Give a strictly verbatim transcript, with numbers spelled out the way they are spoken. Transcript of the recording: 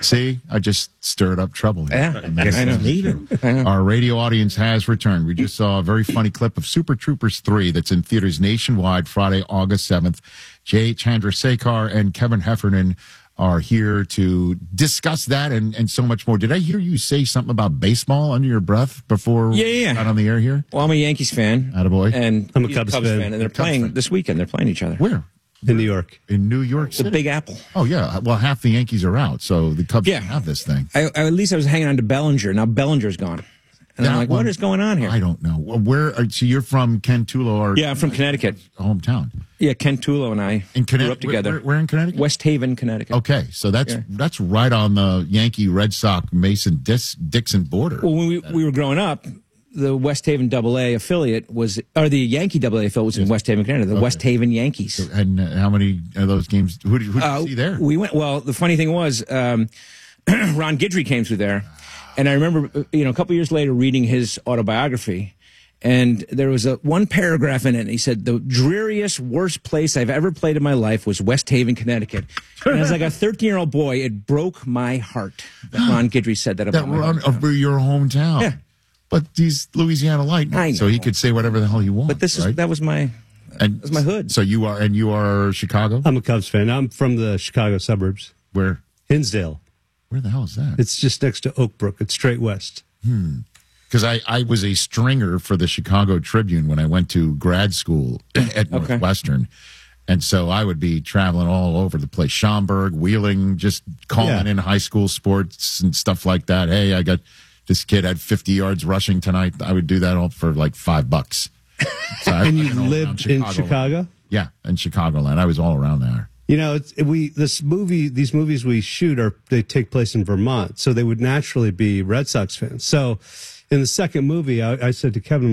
See, I just stirred up trouble here. Yeah, I know. I know. Our radio audience has returned. We just saw a very funny clip of Super Troopers three that's in theaters nationwide Friday, August seventh. Jay Chandrasekhar and Kevin Heffernan are here to discuss that and, and so much more. Did I hear you say something about baseball under your breath before Yeah, yeah. we got on the air here? Well, I'm a Yankees fan. Attaboy. And I'm a he's Cubs fan. And they're Cubs playing fan. this weekend. They're playing each other. Where? In New York. In New York The City? Big Apple. Oh, yeah. Well, half the Yankees are out, so the Cubs Yeah. don't have this thing. I, I, at least I was hanging on to Bellinger. Now Bellinger's gone. And That I'm like, one- what is going on here? I don't know. Well, Where? Are, so you're from Ken Tulo, or Yeah, I'm from Connecticut. hometown? Yeah, Ken Tulo and I In grew Connecticut? up together. Where, where in Connecticut? West Haven, Connecticut. Okay, so that's Yeah. that's right on the Yankee Red Sox Mason Dis, Dixon border. Well, when we, we were growing up, the West Haven Double A affiliate was, or the Yankee Double A affiliate was in West Haven, Connecticut. The Okay. West Haven Yankees. And uh, how many of those games? Who did, who did Uh, you see there? We went. Well, the funny thing was, um, Ron Guidry came through there, and I remember, uh, you know, a couple years later reading his autobiography, and there was a one paragraph in it. And he said the dreariest, worst place I've ever played in my life was West Haven, Connecticut. And as like a thirteen-year-old boy, it broke my heart that Ron Guidry said that about that my run hometown. of your hometown. Yeah. But he's Louisiana Lightning, I so he know. could say whatever the hell he wants. But this is right? that was my and that was my hood. So you are, and you are Chicago. I'm a Cubs fan. I'm from the Chicago suburbs. Where? Hinsdale. Where the hell is that? It's just next to Oak Brook. It's straight west. Because I, I was a stringer for the Chicago Tribune when I went to grad school at Northwestern. And so I would be traveling all over the place. Schaumburg, Wheeling, just calling Yeah. in high school sports and stuff like that. Hey, I got this kid had fifty yards rushing tonight. I would do that all for like five bucks. So I, And I've you been all lived around in Chicago? Yeah, in Chicagoland. I was all around there. You know, it's, we this movie, these movies we shoot are they take place in Vermont, so they would naturally be Red Sox fans. So, in the second movie, I, I said to Kevin,